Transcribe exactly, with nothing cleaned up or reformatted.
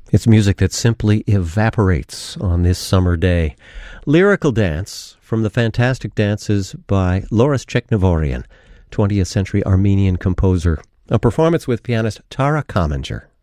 It's music that simply evaporates on this summer day. Lyrical Dance from the fantastic dances by Loris Cheknivorian, twentieth century Armenian composer. A performance with pianist Tara Kamenger.